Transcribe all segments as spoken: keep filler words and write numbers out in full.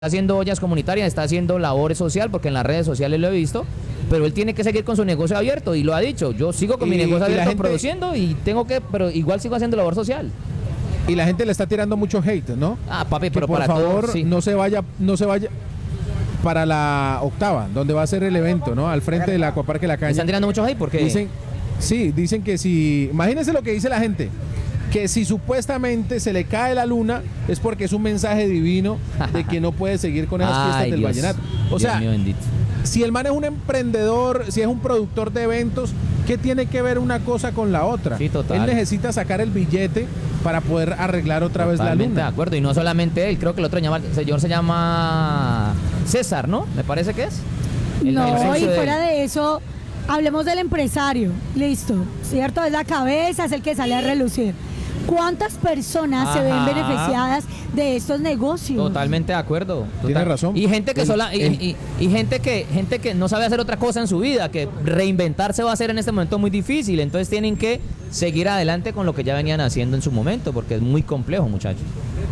haciendo ollas comunitarias, está haciendo labores social, porque en las redes sociales lo he visto, pero él tiene que seguir con su negocio abierto y lo ha dicho. Yo sigo con y, mi negocio abierto gente, produciendo y tengo que, pero igual sigo haciendo labor social. Y la gente le está tirando mucho hate, ¿no? Ah, papi, que pero por para favor todo, sí. no se vaya, no se vaya para la octava, donde va a ser el evento, ¿no? Al frente del Acuaparque La Caña. ¿Le están tirando mucho hate? ¿Por qué? Dicen, sí, dicen que si, imagínense lo que dice la gente, que si supuestamente se le cae la luna es porque es un mensaje divino de que no puede seguir con esas fiestas Ay, del Dios, vallenato. O Dios sea, mío bendito. si el man es un emprendedor, si es un productor de eventos, ¿qué tiene que ver una cosa con la otra? Sí, total. Él necesita sacar el billete para poder arreglar otra Totalmente vez la luna. de acuerdo, y no solamente él, creo que el otro llama, el señor se llama César, ¿no? Me parece que es. El No, negocio y de fuera él. de eso, hablemos del empresario, listo, ¿cierto? Es la cabeza, es el que sale a relucir. ¿Cuántas personas se ven Ajá. beneficiadas de estos negocios? Totalmente de acuerdo. Total. Tiene razón. Y gente que El- sola y, el- y- y gente que gente que no sabe hacer otra cosa en su vida, que reinventarse va a ser en este momento muy difícil, entonces tienen que seguir adelante con lo que ya venían haciendo en su momento, porque es muy complejo, muchachos.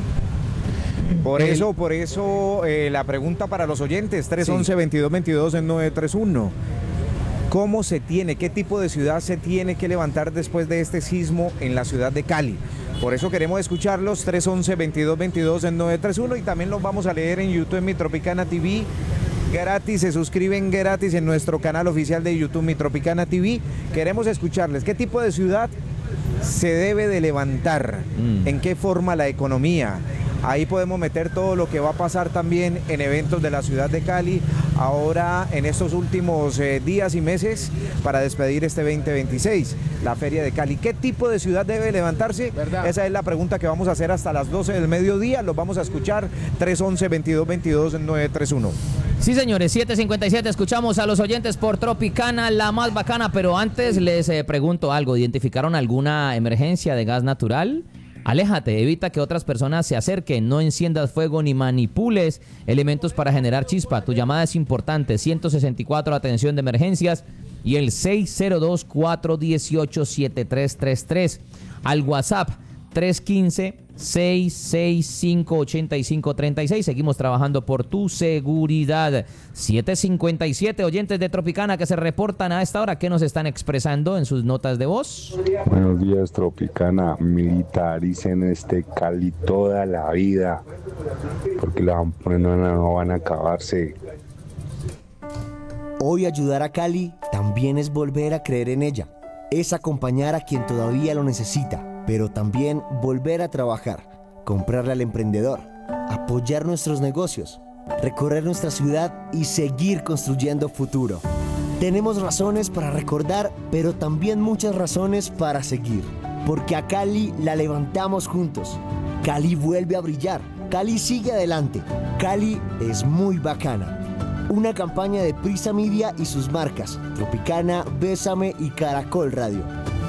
Por El- eso, por eso eh, la pregunta para los oyentes, tres once, veintidós veintidós en nueve tres uno. ¿Cómo se tiene, qué tipo de ciudad se tiene que levantar después de este sismo en la ciudad de Cali? Por eso queremos escucharlos, tres once, veintidós veintidós en nueve tres uno, y también los vamos a leer en YouTube, en Mi Tropicana T V. Gratis, se suscriben gratis en nuestro canal oficial de YouTube, Mi Tropicana T V. Queremos escucharles, ¿qué tipo de ciudad se debe de levantar? Mm. ¿En qué forma la economía? Ahí podemos meter todo lo que va a pasar también en eventos de la ciudad de Cali, ahora en estos últimos eh, días y meses para despedir este veinte veintiséis, la Feria de Cali. ¿Qué tipo de ciudad debe levantarse? ¿Verdad? Esa es la pregunta que vamos a hacer hasta las doce del mediodía. Los vamos a escuchar, tres once, veintidós veintidós en nueve tres uno. Sí, señores, siete cincuenta y siete, escuchamos a los oyentes por Tropicana, la más bacana, pero antes les eh, pregunto algo, ¿identificaron alguna emergencia de gas natural? Aléjate, evita que otras personas se acerquen, no enciendas fuego ni manipules elementos para generar chispa. Tu llamada es importante, ciento sesenta y cuatro, atención de emergencias, y el seis cero dos, cuatro uno ocho, siete tres tres tres. Al WhatsApp, tres uno cinco, seis seis cinco, ocho cinco tres seis. Seguimos trabajando por tu seguridad. siete cincuenta y siete, oyentes de Tropicana que se reportan a esta hora. ¿Qué nos están expresando en sus notas de voz? Buenos días, Tropicana. Militaricen este Cali toda la vida, porque la van poniendo, no van a acabarse. Hoy ayudar a Cali también es volver a creer en ella. Es acompañar a quien todavía lo necesita, pero también volver a trabajar, comprarle al emprendedor, apoyar nuestros negocios, recorrer nuestra ciudad y seguir construyendo futuro. Tenemos razones para recordar, pero también muchas razones para seguir. Porque a Cali la levantamos juntos. Cali vuelve a brillar. Cali sigue adelante. Cali es muy bacana. Una campaña de Prisa Media y sus marcas, Tropicana, Bésame y Caracol Radio.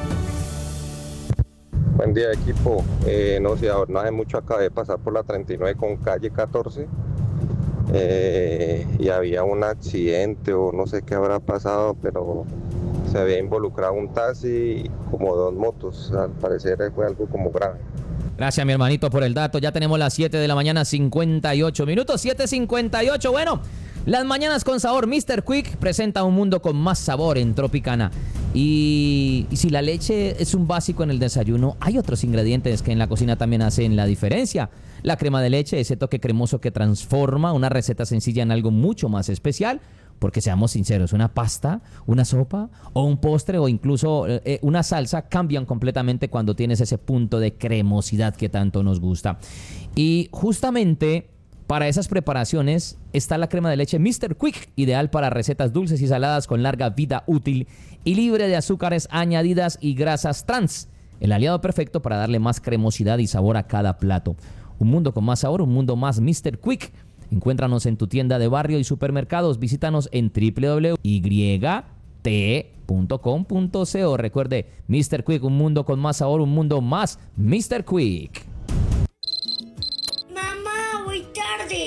Buen día, equipo. Eh, no sé, ahora no hace mucho acabé de pasar por la treinta y nueve con calle catorce eh, y había un accidente o no sé qué habrá pasado, pero se había involucrado un taxi y como dos motos. Al parecer fue algo como grave. Gracias, mi hermanito, por el dato. Ya tenemos las siete de la mañana, cincuenta y ocho minutos, siete cincuenta y ocho. Bueno, las mañanas con sabor. mister Quick presenta un mundo con más sabor en Tropicana. Y, y si la leche es un básico en el desayuno, hay otros ingredientes que en la cocina también hacen la diferencia. La crema de leche, ese toque cremoso que transforma una receta sencilla en algo mucho más especial. Porque seamos sinceros, una pasta, una sopa o un postre o incluso eh, una salsa cambian completamente cuando tienes ese punto de cremosidad que tanto nos gusta. Y justamente para esas preparaciones está la crema de leche mister Quick, ideal para recetas dulces y saladas con larga vida útil y libre de azúcares añadidas y grasas trans. El aliado perfecto para darle más cremosidad y sabor a cada plato. Un mundo con más sabor, un mundo más mister Quick. Encuéntranos en tu tienda de barrio y supermercados. Visítanos en doble u doble u doble u punto y t punto com punto co. Recuerde, mister Quick, un mundo con más sabor, un mundo más mister Quick. Mamá, voy tarde, ya casi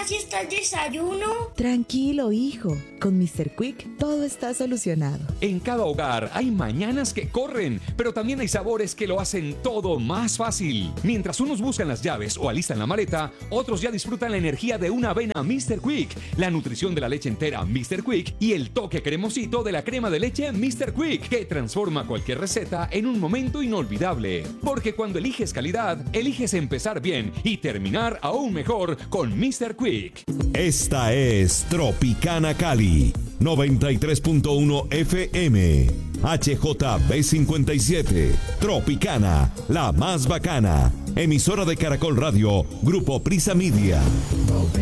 casi está el desayuno. Tranquilo, hijo. Con mister Quick todo está solucionado. En cada hogar hay mañanas que corren, pero también hay sabores que lo hacen todo más fácil. Mientras unos buscan las llaves o alistan la maleta, otros ya disfrutan la energía de una avena mister Quick, la nutrición de la leche entera mister Quick y el toque cremosito de la crema de leche mister Quick, que transforma cualquier receta en un momento inolvidable. Porque cuando eliges calidad, eliges empezar bien y terminar aún mejor con mister Quick. Esta es Tropicana Cali, noventa y tres punto uno F M, H J B cincuenta y siete, Tropicana, la más bacana, emisora de Caracol Radio, Grupo Prisa Media.